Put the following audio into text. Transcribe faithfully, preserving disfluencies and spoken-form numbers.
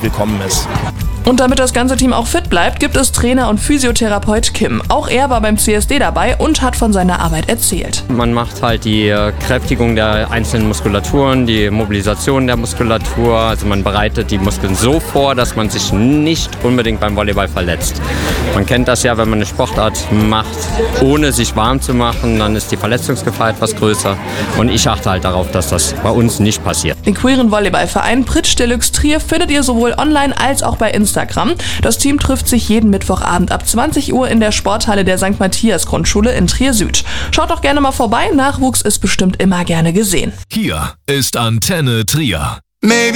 willkommen ist. Und damit das ganze Team auch fit bleibt, gibt es Trainer und Physiotherapeut Kim. Auch er war beim C S D dabei und hat von seiner Arbeit erzählt. Man macht halt die Kräftigung der einzelnen Muskulaturen, die Mobilisation der Muskulatur. Also man bereitet die Muskeln so vor, dass man sich nicht unbedingt beim Volleyball verletzt. Man kennt das ja, wenn man eine Sportart macht, ohne sich warm zu machen, dann ist die Verletzungsgefahr etwas größer. Und ich achte halt darauf, dass das bei uns nicht passiert. Den queeren Volleyballverein Pritsch Deluxe Trier findet ihr sowohl online als auch bei Instagram. Das Team trifft sich jeden Mittwochabend ab zwanzig Uhr in der Sporthalle der Sankt Matthias Grundschule in Trier Süd. Schaut doch gerne mal vorbei, Nachwuchs ist bestimmt immer gerne gesehen. Hier ist Antenne Trier.